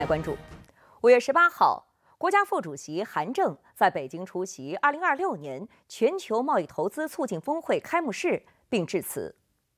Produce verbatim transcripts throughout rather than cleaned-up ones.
来关注，五月十八号，国家副主席韩正在北京出席二零二六年全球贸易投资促进峰会开幕式并致辞。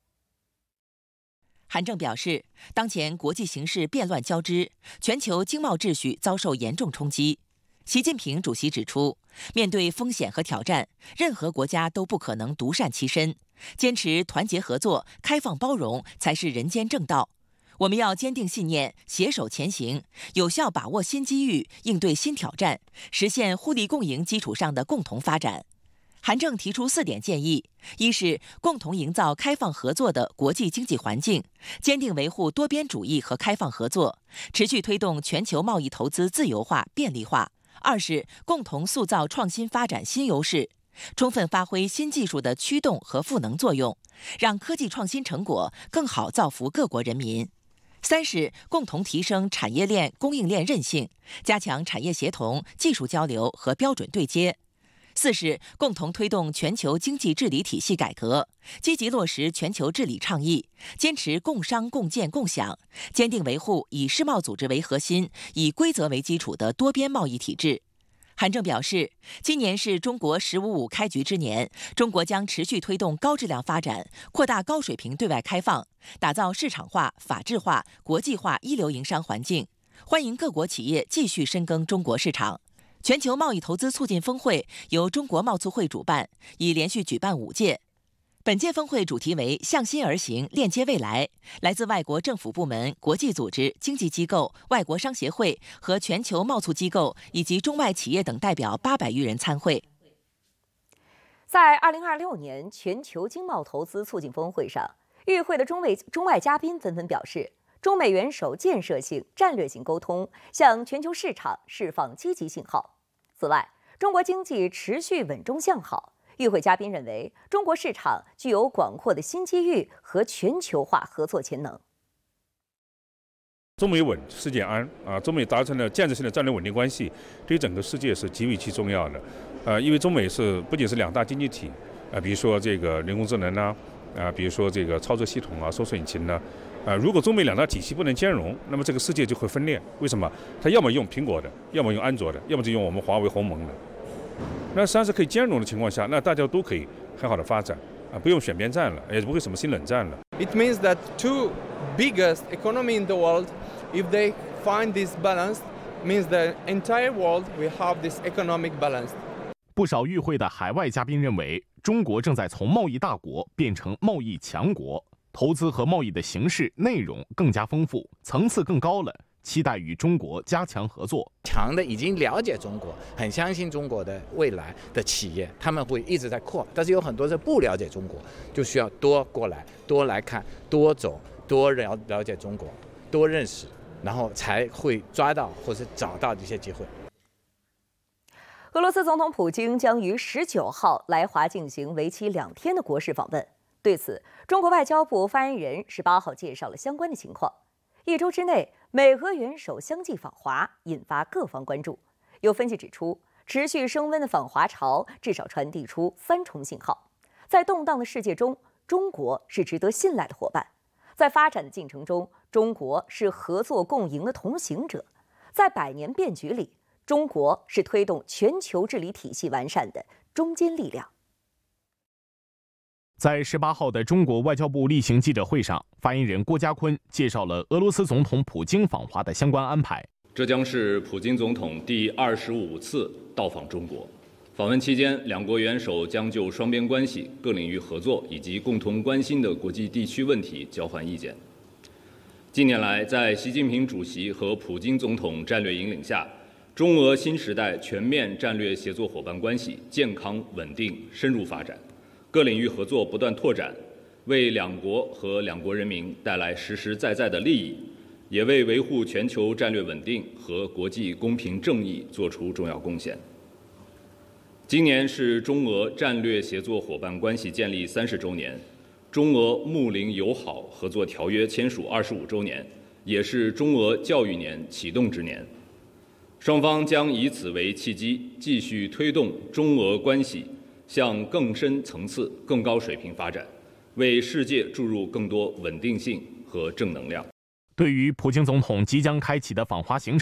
韩正表示，当前国际形势变乱交织，全球经贸秩序遭受严重冲击。习近平主席指出，面对风险和挑战，任何国家都不可能独善其身，坚持团结合作、开放包容才是人间正道。我们要坚定信念，携手前行，有效把握新机遇，应对新挑战，实现互利共赢基础上的共同发展。韩正提出四点建议：一是共同营造开放合作的国际经济环境，坚定维护多边主义和开放合作，持续推动全球贸易投资自由化、便利化；二是共同塑造创新发展新优势，充分发挥新技术的驱动和赋能作用，让科技创新成果更好造福各国人民；三是共同提升产业链供应链韧性，加强产业协同、技术交流和标准对接；四是共同推动全球经济治理体系改革，积极落实全球治理倡议，坚持共商共建共享，坚定维护以世贸组织为核心、以规则为基础的多边贸易体制。韩正表示，今年是中国“十五五”开局之年，中国将持续推动高质量发展，扩大高水平对外开放，打造市场化、法治化、国际化一流营商环境，欢迎各国企业继续深耕中国市场。全球贸易投资促进峰会由中国贸促会主办，已连续举办五届。本届峰会主题为“向心而行，链接未来”，来自外国政府部门、国际组织、经济机构、外国商协会和全球贸促机构以及中外企业等代表八百余人参会。 在二零二六年全球经贸投资促进峰会上，与会的中美中外嘉宾纷纷表示，中美元首建设性、战略性沟通向全球市场释放积极信号。此外，中国经济持续稳中向好。与会嘉宾认为，中国市场具有广阔的新机遇和全球化合作潜能。 中美稳，世界安啊！中美达成了建设性的战略稳定关系，对于整个世界是极为其重要的。呃，因为中美是不仅是两大经济体，啊、呃，比如说这个人工智能呢，啊、呃，比如说这个操作系统啊、搜索引擎呢，啊、呃，如果中美两大体系不能兼容，那么这个世界就会分裂。为什么？它要么用苹果的，要么用安卓的，要么就用我们华为鸿蒙的。那实际上是可以兼容的情况下，那大家都可以很好的发展啊，不用选边站了，也不会什么新冷战了。 It means that two biggest economy in the world, if they find this balance, means the entire world will have this economic balance. 不少与会的海外嘉宾认为，中国正在从贸易大国变成贸易强国，投资和贸易的形式、内容更加丰富，层次更高了。期待与中国加强合作。 强的已经了解中国，很相信中国的未来的企业，他们会一直在扩。但是有很多是不了解中国，就需要多过来，多来看，多走，多了了解中国，多认识，然后才会抓到或是找到这些机会。 俄罗斯总统普京将于十九号来华进行为期两天的国事访问。对此，中国外交部发言人十八号介绍了相关的情况。一周之内，美俄元首相继访华，引发各方关注。有分析指出，持续升温的访华潮至少传递出三重信号：在动荡的世界中，中国是值得信赖的伙伴；在发展的进程中，中国是合作共赢的同行者；在百年变局里，中国是推动全球治理体系完善的中坚力量。 在十八号的中国外交部例行记者会上，发言人郭家坤介绍了俄罗斯总统普京访华的相关安排。 这将是普京总统第二十五次到访中国。访问期间，两国元首将就双边关系、各领域合作以及共同关心的国际地区问题交换意见。近年来，在习近平主席和普京总统战略引领下，中俄新时代全面战略协作伙伴关系健康、稳定、深入发展。各领域合作不断拓展，为两国和两国人民带来实实在在的利益，也为维护全球战略稳定和国际公平正义作出重要贡献。今年是中俄战略协作伙伴关系建立三十周年，中俄睦邻友好合作条约签署二十五周年，也是中俄教育年启动之年。双方将以此为契机，继续推动中俄关系向更深层次、更高水平发展，为世界注入更多稳定性和正能量。 对于普京总统即将开启的访华行程，